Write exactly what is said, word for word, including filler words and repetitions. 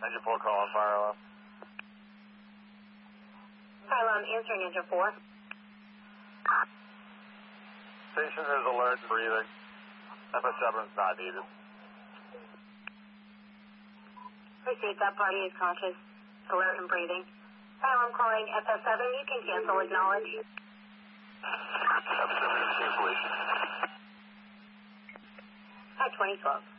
Engine four, call on fire alarm. Fire alarm answering engine four. Station is alert, breathing. F S seven is not needed. Received, that party is conscious, alert and breathing. Fire alarm calling F S seven, you can cancel, acknowledge. F S seven, cancellation. At twenty twelve.